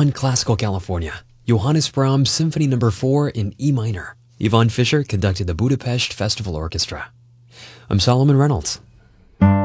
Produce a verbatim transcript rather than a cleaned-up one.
On Classical California, Johannes Brahms Symphony Number four in E minor. Yvonne Fisher conducted the Budapest Festival Orchestra. I'm Solomon Reynolds.